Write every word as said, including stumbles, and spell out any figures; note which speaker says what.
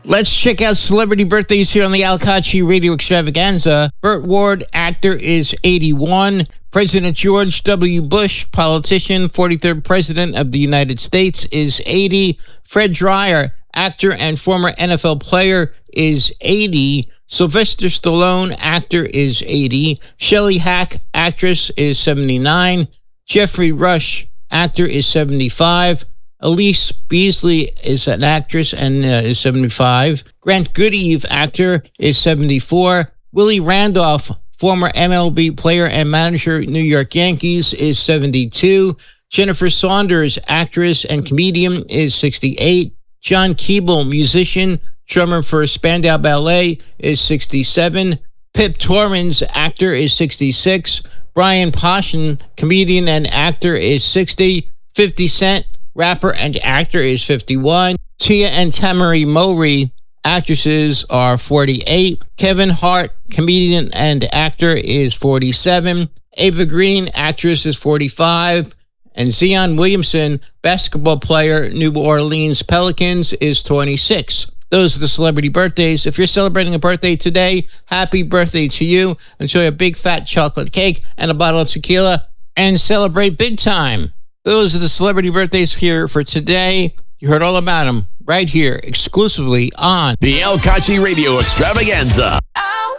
Speaker 1: Let's check out celebrity birthdays here on the Al Kachi Radio Extravaganza. Burt Ward, actor, is eighty-one. President George W. Bush, politician, forty-third President of the United States, is eighty. Fred Dryer, actor and former N F L player, is eighty. Sylvester Stallone, actor, is eighty. Shelley Hack, actress, is seventy-nine. Jeffrey Rush, actor, is seventy-five. Elise Beasley is an actress and uh, is seventy-five. Grant Goodeve, actor, is seventy-four. Willie Randolph, former M L B player and manager, New York Yankees, is seventy-two. Jennifer Saunders, actress and comedian, is sixty-eight. John Keeble, musician, drummer for Spandau Ballet, is sixty-seven. Pip Torrens, actor, is sixty-six. Brian Posehn, comedian and actor, is sixty. fifty Cent, rapper and actor, is fifty-one. Tia and Tamari Mowry, actresses, are forty-eight. Kevin Hart, comedian and actor, is forty-seven. Ava Green, actress, is forty-five. And Zion Williamson, basketball player, New Orleans Pelicans, is twenty-six. Those are the celebrity birthdays. If you're celebrating a birthday today, happy birthday to you. Enjoy a big fat chocolate cake and a bottle of tequila and celebrate big time. Those are the celebrity birthdays here for today. You heard all about them right here, exclusively on
Speaker 2: the Al Kachi Radio Extravaganza.